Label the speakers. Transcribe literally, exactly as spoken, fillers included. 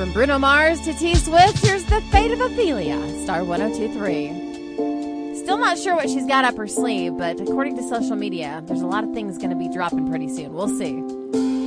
Speaker 1: From Bruno Mars to T Swift, here's The Fate of Ophelia, Star one oh two point three. Still not sure what she's got up her sleeve, but according to social media, there's a lot of things going to be dropping pretty soon. We'll see.